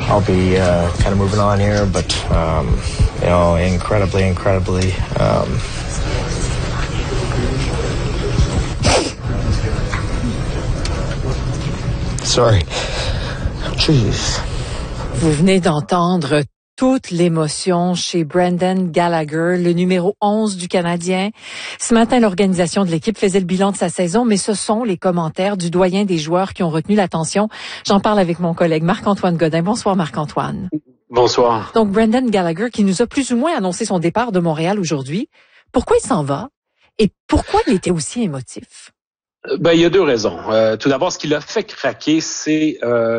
I'll be kind of moving on here, but incredibly. Sorry. Jeez. Vous venez d'entendre toute l'émotion chez Brendan Gallagher, le numéro 11 du Canadien. Ce matin, l'organisation de l'équipe faisait le bilan de sa saison, mais ce sont les commentaires du doyen des joueurs qui ont retenu l'attention. J'en parle avec mon collègue Marc-Antoine Godin. Bonsoir Marc-Antoine. Bonsoir. Donc Brendan Gallagher qui nous a plus ou moins annoncé son départ de Montréal aujourd'hui. Pourquoi il s'en va? Et pourquoi il était aussi émotif? Il y a deux raisons. Tout d'abord, ce qui l'a fait craquer, c'est